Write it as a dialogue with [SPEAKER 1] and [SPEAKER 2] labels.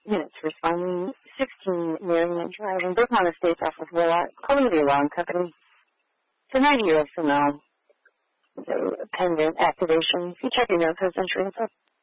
[SPEAKER 1] minutes responding, 16 nearing and driving, both on the states off of Columbia Lawn Company. For 90 USML, so pendant activation. If you check your notes, those entry info.